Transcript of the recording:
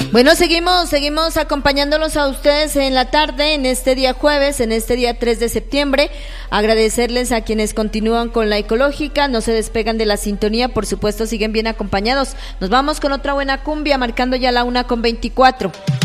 Bueno, seguimos acompañándolos a ustedes en la tarde, en este día jueves, en este día 3 de septiembre. Agradecerles a quienes continúan con la ecológica, no se despegan de la sintonía, por supuesto siguen bien acompañados. Nos vamos con otra buena cumbia, marcando ya la 1:24.